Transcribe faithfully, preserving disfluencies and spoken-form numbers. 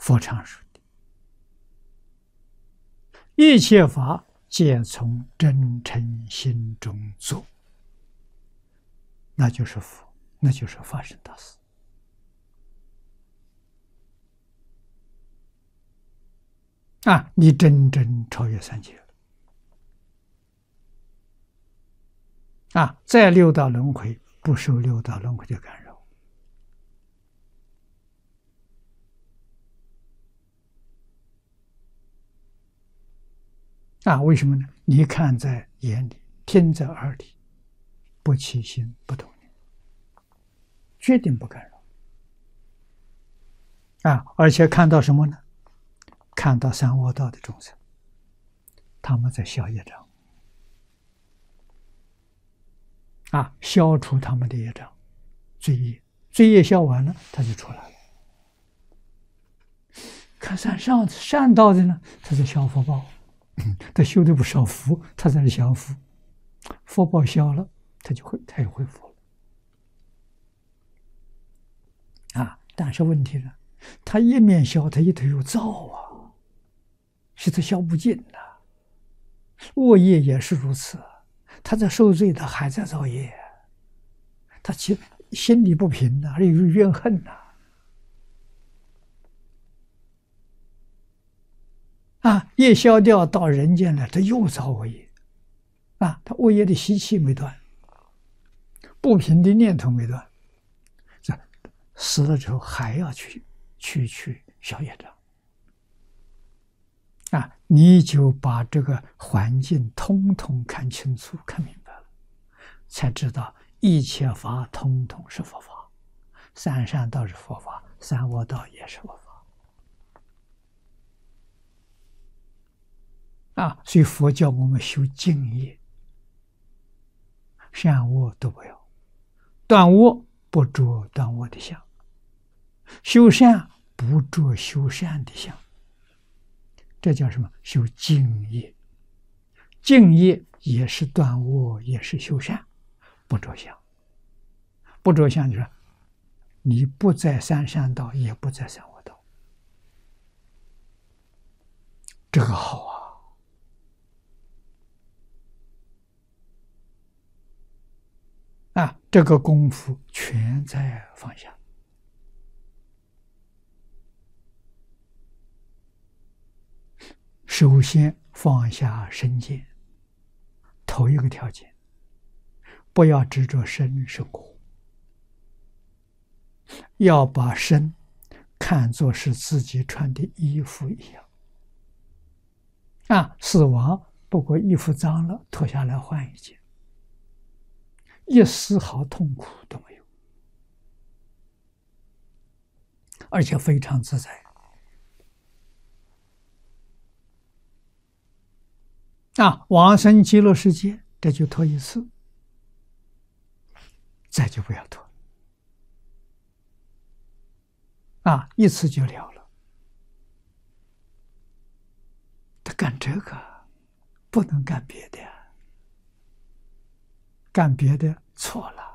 佛常说的，一切法皆从真诚心中做，那就是佛，那就是法身大士。啊，你真正超越三界了。啊，在六道轮回不受六道轮回的干扰。啊，为什么呢？你看在眼里，听在耳里，不起心不动念，决定不干扰。啊，而且看到什么呢？看到三恶道的众生，他们在消业障。啊，消除他们的业障，罪业，罪业消完了，他就出来了。看善上善道的呢，他在消福报，他修的不少福，他在这享福，福报消了，他就会他也恢复了。啊，但是问题呢，他一面消，他一头有造啊，是他消不尽的。恶业也是如此，他在受罪，他还在造业，他其心里不平呐，还有怨恨呐。啊，业消掉到人间了，他又造恶业，啊，他恶业的习气没断，不平的念头没断，这死了之后还要去去去消业障。啊，你就把这个环境通通看清楚、看明白了，才知道一切法通通是佛法，三善道是佛法，三恶道也是佛法。啊，所以佛教我们修净业，善恶都不要，断恶不着断恶的相，修善不着修善的相。这叫什么？修净业。净业也是断恶，也是修善，不着相。不着相就是你不在三善道，也不在三恶道。这个好啊！啊，这个功夫全在放下。首先放下身见，头一个条件，不要执着身是苦，要把身看作是自己穿的衣服一样。啊，死亡不过衣服脏了，脱下来换一件，一丝毫痛苦都没有，而且非常自在。啊，往生极乐世界，这就脱一次，再就不要脱。啊，一次就了了。他干这个，不能干别的，干别的错了。